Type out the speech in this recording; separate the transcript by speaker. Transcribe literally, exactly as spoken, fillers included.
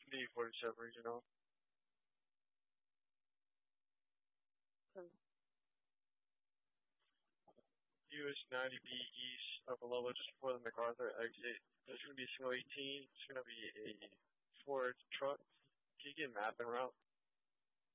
Speaker 1: D forty-seven regional. U S ninety B east of a level just before the MacArthur exit. There's going to be a single eighteen. It's going to be a Ford truck. Can you get mapping route?